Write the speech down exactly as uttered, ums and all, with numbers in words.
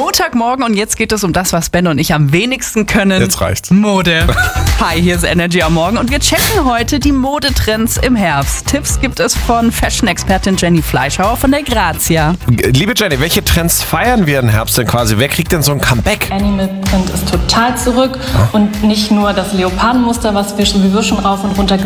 Montagmorgen und jetzt geht es um das, was Ben und ich am wenigsten können. Jetzt reicht's. Mode. Hi, hier ist Energy am Morgen und wir checken heute die Modetrends im Herbst. Tipps gibt es von Fashion-Expertin Jenny Fleischhauer von der Grazia. Liebe Jenny, welche Trends feiern wir im Herbst denn quasi? Wer kriegt denn so ein Comeback? Animal-Print ist total zurück und nicht nur das Leopardenmuster, was wir sowieso schon rauf und runter